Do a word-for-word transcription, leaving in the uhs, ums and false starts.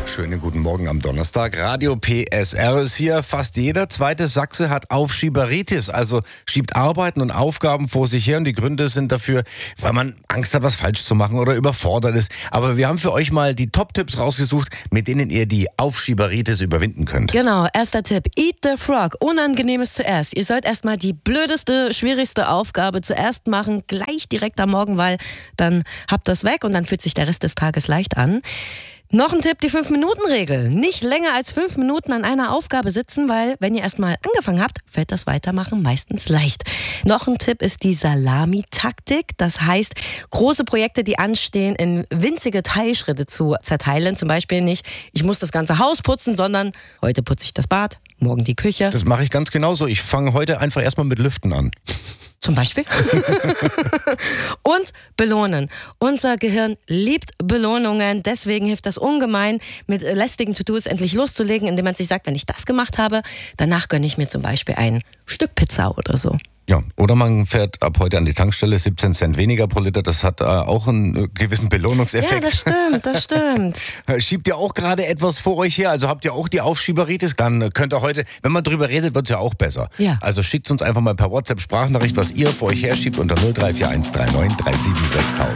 Schönen guten Morgen am Donnerstag. Radio P S R ist hier. Fast jeder zweite Sachse hat Aufschieberitis, also schiebt Arbeiten und Aufgaben vor sich her. Und die Gründe sind dafür, weil man Angst hat, was falsch zu machen oder überfordert ist. Aber wir haben für euch mal die Top-Tipps rausgesucht, mit denen ihr die Aufschieberitis überwinden könnt. Genau, erster Tipp. Eat the frog. Unangenehmes zuerst. Ihr sollt erstmal die blödeste, schwierigste Aufgabe zuerst machen, gleich direkt am Morgen, weil dann habt ihr das weg und dann fühlt sich der Rest des Tages leicht an. Noch ein Tipp, die fünf Minuten Regel. Nicht länger als fünf Minuten an einer Aufgabe sitzen, weil wenn ihr erstmal angefangen habt, fällt das Weitermachen meistens leicht. Noch ein Tipp ist die Salami-Taktik. Das heißt, große Projekte, die anstehen, in winzige Teilschritte zu zerteilen. Zum Beispiel nicht, ich muss das ganze Haus putzen, sondern heute putze ich das Bad, morgen die Küche. Das mache ich ganz genauso. Ich fange heute einfach erstmal mit Lüften an. Zum Beispiel. Und belohnen. Unser Gehirn liebt Belohnungen, deswegen hilft das ungemein, mit lästigen To-Dos endlich loszulegen, indem man sich sagt, wenn ich das gemacht habe, danach gönne ich mir zum Beispiel ein Stück Pizza oder so. Ja, oder man fährt ab heute an die Tankstelle, siebzehn Cent weniger pro Liter, das hat äh, auch einen äh, gewissen Belohnungseffekt. Ja, das stimmt, das stimmt. Schiebt ihr auch gerade etwas vor euch her, also habt ihr auch die Aufschieberitis, dann könnt ihr heute, wenn man drüber redet, wird es ja auch besser. Ja. Also schickt uns einfach mal per WhatsApp Sprachnachricht, was ihr vor euch herschiebt unter null drei vier eins drei neun drei sieben sechs null null.